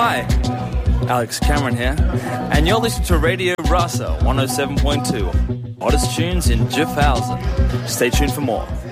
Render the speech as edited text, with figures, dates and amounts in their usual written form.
Hi, Alex Cameron here, and you're listening to Radio Rasa 107.2. Hottest tunes in Gifhausen. Stay tuned for more.